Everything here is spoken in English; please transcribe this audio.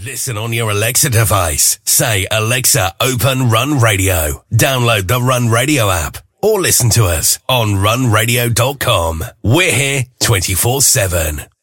Listen on your Alexa device. Say, Alexa, open Run Radio. Download the Run Radio app or listen to us on runradio.com. We're here 24/7.